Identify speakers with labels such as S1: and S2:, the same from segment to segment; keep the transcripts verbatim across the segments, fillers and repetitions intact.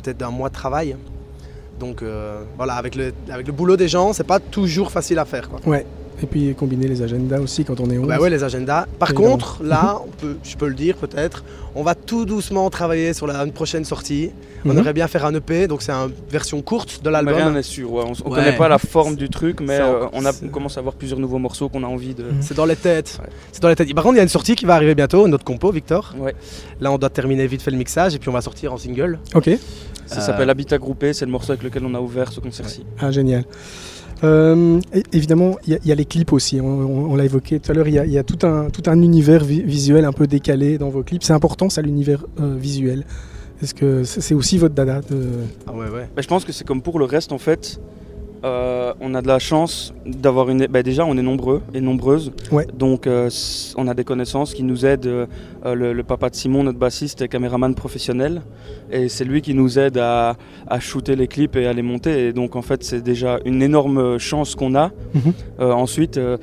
S1: peut-être d'un mois de travail. Donc euh, voilà, avec le, avec le boulot des gens, c'est pas toujours facile à faire, quoi.
S2: Ouais. Et puis combiner les agendas aussi quand on est onze.
S1: Bah ouais, les agendas. Par
S2: Évidemment.
S1: contre, là, on peut, je peux le dire peut-être, on va tout doucement travailler sur la une prochaine sortie. On
S2: Mhm.
S1: aimerait bien faire un E P, donc c'est une version courte de
S3: Mais
S1: l'album.
S3: rien n'est sûr, ouais. on ne
S1: Ouais.
S3: connaît pas la forme du truc, mais
S1: C'est
S3: euh,
S1: encore-
S3: on, a,
S1: c'est-
S3: on commence à avoir plusieurs nouveaux morceaux qu'on a envie de...
S1: C'est dans les têtes.
S3: Ouais.
S1: C'est dans les têtes. Par contre, il y a une sortie qui va arriver bientôt, notre compo, Victor.
S3: Ouais.
S1: Là, on doit terminer vite fait le mixage et puis on va sortir en single.
S2: Ok.
S3: Ça
S1: Euh,
S3: s'appelle Habitat Groupé, c'est le morceau avec lequel on a ouvert ce concert-ci.
S2: Ah, génial. Euh, é- évidemment, il y, y a les clips aussi. On, on- on l'a évoqué tout à l'heure. Il y a, y a tout, un, tout un univers vi- visuel un peu décalé dans vos clips. C'est important, ça, l'univers euh, visuel. Est-ce que c'est c'est aussi votre dada de...
S1: Ah ouais, ouais.
S3: Bah, je pense que c'est comme pour le reste en fait. Euh, on a de la chance d'avoir une. Bah, déjà, on est nombreux et nombreuses.
S2: Ouais.
S3: Donc, euh, c- on a des connaissances qui nous aident. Euh, le, le papa de Simon, notre bassiste, est caméraman professionnel. Et c'est lui qui nous aide à, à shooter les clips et à les monter. Et donc, en fait, c'est déjà une énorme chance qu'on a.
S2: Mhm.
S3: Euh, ensuite, euh,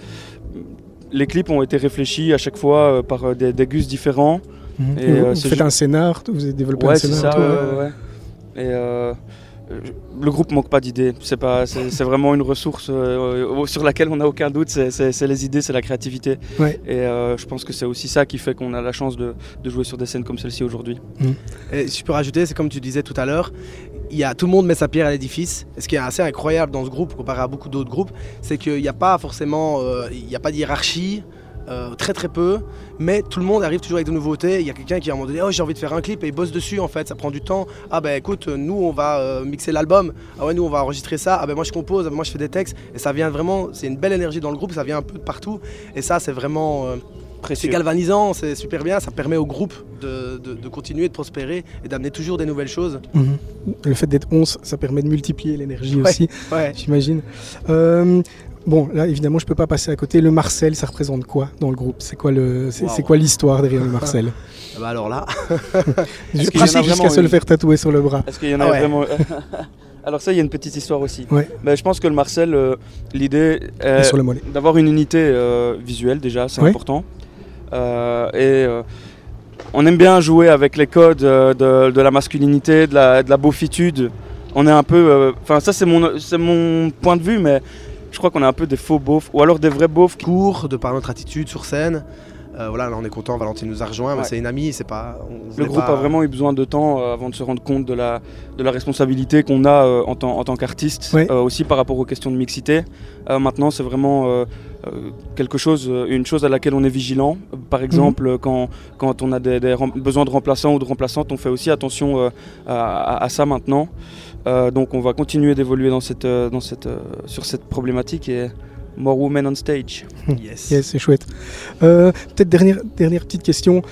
S3: les clips ont été réfléchis à chaque fois euh, par euh, des, des gus différents.
S2: Mhm.
S3: Et,
S2: vous
S3: euh,
S2: vous
S3: c'est
S2: faites
S3: ju-
S2: un scénar, vous avez développé
S3: Ouais,
S2: un
S3: c'est
S2: scénar.
S3: ça.
S2: toi,
S3: ouais, ouais, ouais. Et euh, le groupe manque pas d'idées. C'est pas, c'est, c'est vraiment une ressource euh, sur laquelle on n'a aucun doute. C'est, c'est, c'est les idées, c'est la créativité.
S2: Ouais.
S3: Et euh, je pense que c'est aussi ça qui fait qu'on a la chance de, de jouer sur des scènes comme celle-ci aujourd'hui.
S1: Et si je peux rajouter, c'est comme tu disais tout à l'heure, il y a, tout le monde met sa pierre à l'édifice. Et ce qui est assez incroyable dans ce groupe, comparé à beaucoup d'autres groupes, c'est qu'il n'y a pas forcément, euh, il n'y a pas de hiérarchie. Euh, très très peu, mais tout le monde arrive toujours avec de nouveautés. Il y a quelqu'un qui à un moment donné, oh j'ai envie de faire un clip et il bosse dessus en fait, ça prend du temps. Ah ben écoute, nous on va euh, mixer l'album, ah ouais nous on va enregistrer ça, ah ben moi je compose, ah ben moi je fais des textes, et ça vient vraiment, c'est une belle énergie dans le groupe, ça vient un peu de partout, et ça c'est vraiment, euh, c'est
S3: Précieux.
S1: galvanisant, c'est super bien, ça permet au groupe de, de, de continuer, de prospérer et d'amener toujours des nouvelles choses.
S2: Mhm. Le fait d'être onze, ça permet de multiplier l'énergie
S1: Ouais.
S2: aussi,
S1: Ouais.
S2: j'imagine. Euh, bon, là évidemment, je peux pas passer à côté. Le Marcel, ça représente quoi dans le groupe? C'est quoi le, c'est,
S1: Wow.
S2: c'est quoi l'histoire derrière le Marcel?
S1: Ah bah alors là,
S3: Est-ce qu'il y en a
S2: Pratique jusqu'à
S3: vraiment
S2: se le
S3: une-
S2: faire tatouer sur le bras.
S3: Est-ce qu'il y en a
S1: Ah ouais.
S3: vraiment Alors ça, il y a une petite histoire aussi.
S2: Ouais.
S3: Mais je pense que le Marcel, euh, l'idée
S2: Et
S3: est
S2: sur le mollet.
S3: d'avoir une unité euh, visuelle déjà, c'est
S2: Ouais.
S3: important. Euh, et euh, on aime bien jouer avec les codes euh, de, de la masculinité, de la, de la beaufitude. On est un peu... Enfin ça c'est mon, c'est mon point de vue, mais je crois qu'on est un peu des faux beaufs, ou alors des vrais beaufs. qui-
S1: court de par notre attitude sur scène. Euh, voilà, là on est content, Valentine nous a rejoint, mais
S3: Ouais.
S1: c'est une amie, c'est pas. on
S3: Le
S1: voulait
S3: groupe
S1: pas-
S3: a vraiment eu besoin de temps euh, avant de se rendre compte de la, de la responsabilité qu'on a euh, en, tant, en tant qu'artiste,
S2: Ouais.
S3: euh, aussi par rapport aux questions de mixité. Euh, maintenant, c'est vraiment euh, euh, quelque chose, euh, une chose à laquelle on est vigilant. Euh, Par exemple, euh, quand, quand on a des, des rem- besoins de remplaçants ou de remplaçantes, on fait aussi attention euh, à, à- à ça maintenant. Euh, donc, on va continuer d'évoluer dans cette, euh, dans cette, euh, sur cette problématique et more women on stage.
S1: Yes.
S2: Yes, c'est chouette. Euh, peut-être dernière, dernière petite question.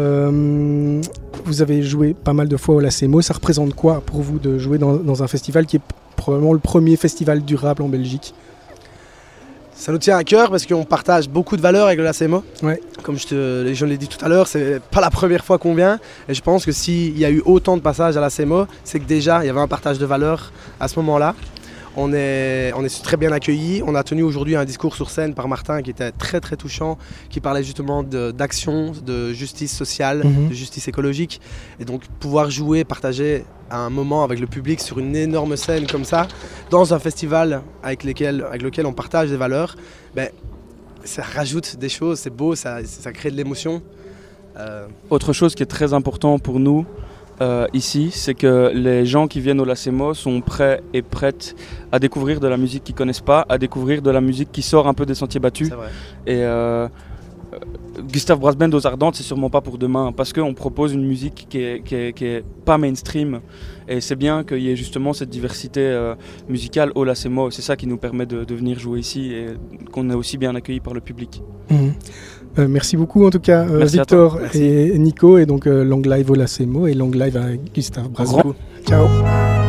S2: Euh, vous avez joué pas mal de fois au Lacemo. Ça représente quoi pour vous de jouer dans, dans un festival qui est probablement le premier festival durable en Belgique?
S1: Ça nous tient à cœur parce qu'on partage beaucoup de valeurs avec le Lacemo.
S2: Ouais.
S1: Comme je, te, je l'ai dit tout à l'heure, c'est pas la première fois qu'on vient. Et je pense que s'il y a eu autant de passages à Lacemo, c'est que déjà il y avait un partage de valeurs à ce moment-là. On est, on est très bien accueillis. On a tenu aujourd'hui un discours sur scène par Martin qui était très très touchant, qui parlait justement de- d'action, de justice sociale,
S2: Mhm.
S1: de justice écologique. Et donc pouvoir jouer, partager un moment avec le public sur une énorme scène comme ça, dans un festival avec, lesquels, avec lequel on partage des valeurs, ben, ça rajoute des choses, c'est beau, ça, ça crée de l'émotion. Euh,
S3: Autre chose qui est très important pour nous euh, ici, c'est que les gens qui viennent au Lacemo sont prêts et prêtes à découvrir de la musique qu'ils ne connaissent pas, à découvrir de la musique qui sort un peu des sentiers battus.
S1: c'est vrai.
S3: Et euh, euh, Gustave Brass Band aux Ardentes, c'est sûrement pas pour demain, parce qu'on propose une musique qui est, qui est, qui est pas mainstream. Et c'est bien qu'il y ait justement cette diversité euh, musicale au Lacemo. C'est ça qui nous permet de, de venir jouer ici et qu'on est aussi bien accueillis par le public.
S2: Mhm. Euh, merci beaucoup en tout cas euh,
S3: Merci à
S2: Victor
S1: toi. Merci.
S2: et Nico, et donc euh, Long Live au Lacemo et Long Live à Gustave Brass.
S1: Merci beaucoup.
S2: Ciao.